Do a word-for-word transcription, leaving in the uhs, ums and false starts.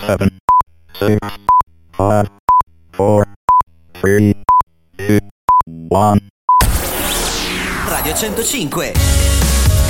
seven, six, five, four, three, two, one. Radio centocinque.